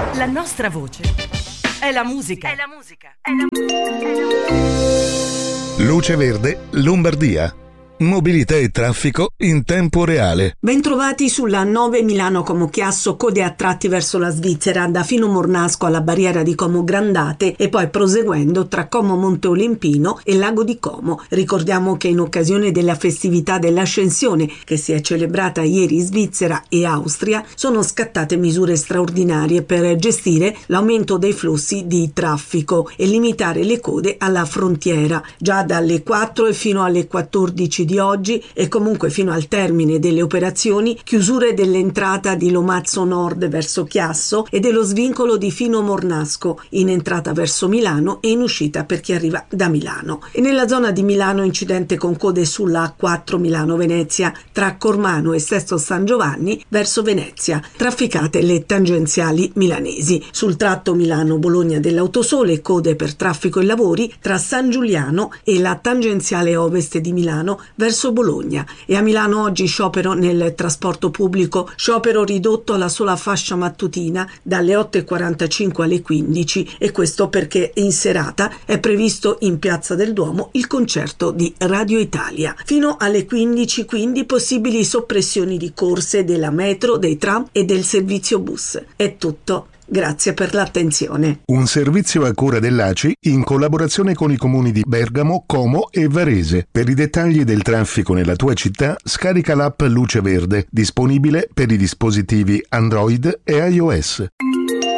La nostra voce è la musica. Luce Verde, Lombardia. Mobilità e traffico in tempo reale. Bentrovati sulla 9 Milano Como Chiasso, code a tratti verso la Svizzera da Fino Mornasco alla barriera di Como Grandate e poi proseguendo tra Como Monte Olimpino e Lago di Como. Ricordiamo che in occasione della festività dell'Ascensione che si è celebrata ieri in Svizzera e Austria sono scattate misure straordinarie per gestire l'aumento dei flussi di traffico e limitare le code alla frontiera. Già dalle 4 e fino alle 14 di oggi e comunque fino al termine delle operazioni, chiusure dell'entrata di Lomazzo Nord verso Chiasso e dello svincolo di Fino Mornasco in entrata verso Milano e in uscita per chi arriva da Milano. E nella zona di Milano incidente con code sulla A4 Milano-Venezia tra Cormano e Sesto San Giovanni verso Venezia, trafficate le tangenziali milanesi. Sul tratto Milano-Bologna dell'Autosole code per traffico e lavori tra San Giuliano e la tangenziale ovest di Milano verso Bologna. E a Milano oggi sciopero nel trasporto pubblico, sciopero ridotto alla sola fascia mattutina dalle 8:45 alle 15, e questo perché in serata è previsto in Piazza del Duomo il concerto di Radio Italia. Fino alle 15 quindi possibili soppressioni di corse della metro, dei tram e del servizio bus. È tutto. Grazie per l'attenzione. Un servizio a cura dell'ACI in collaborazione con i comuni di Bergamo, Como e Varese. Per i dettagli del traffico nella tua città, scarica l'app Luce Verde, disponibile per i dispositivi Android e iOS.